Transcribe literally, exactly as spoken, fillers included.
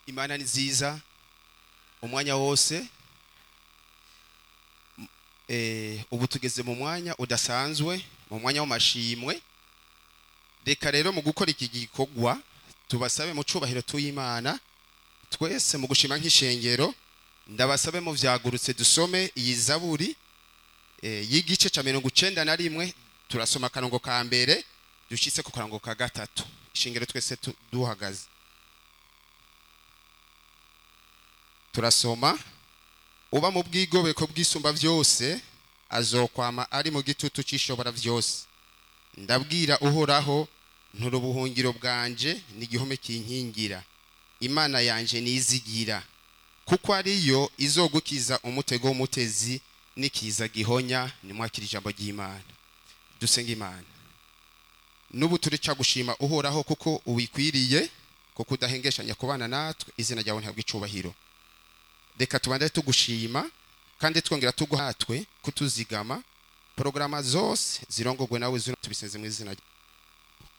Imana ni nziza umwanya wose. Eh, ubu tugeze mu mwanya udasanzwe, mu mwanya w'amashimwe. Reka rero mu gukora iki gikorwa tubasabe mu cubahiro tuyimana twese mu gushima nk'ishengero. Ndabasabe mu vyagurutse dusome iyi zaburi eh, y'igice ca mirongo icenda na rimwe. Turasoma akarongo ka mbere dushitse ku karongo ka gatatu. Ishengero twese duhagaze turasoma. Uba mu bwigobeko bw'isumba vyose azokwama ari mu gitutu c'ishobora vyose. Ndabwira uhoraho ntura ubuhungiro bwanje n'igihome kinkingira. Imana yanje nizigira kuko ariyo izogukiza umutego w'umutezi n'ikiza gihonya. Nimwakira ijambo ry'Imana. Dusenga Imana. Nubu turica gushima uhoraho kuko uwikwiriye, kuko udahengeshanya kubana natwe. Izina ryawe ntabwo icubahiro. Reka tubande tugushima kandi twongera tuguhatwe kutuzigama. Programa zose zirongogwe nawe zino tubisenze mu izina